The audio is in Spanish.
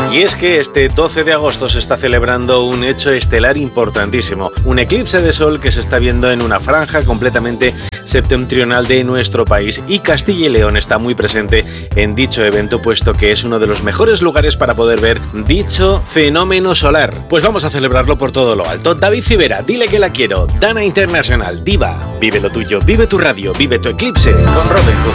Y es que este 12 de agosto se está celebrando un hecho estelar importantísimo, un eclipse de sol que se está viendo en una franja completamente septentrional de nuestro país, y Castilla y León está muy presente en dicho evento, puesto que es uno de los mejores lugares para poder ver dicho fenómeno solar. Pues vamos a celebrarlo por todo lo alto. David Civera, dile que la quiero. Dana International, Diva, vive lo tuyo, vive tu radio, vive tu eclipse con Robin Hood.